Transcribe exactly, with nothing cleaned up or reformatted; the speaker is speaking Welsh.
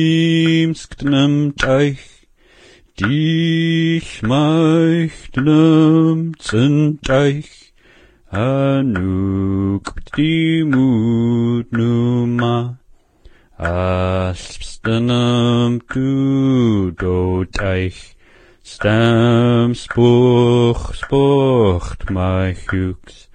Imsknem teich, dich meichtnem zinteich, anuk die Mut numa, aspstenum tu doteich, stem spuch spucht my hooks.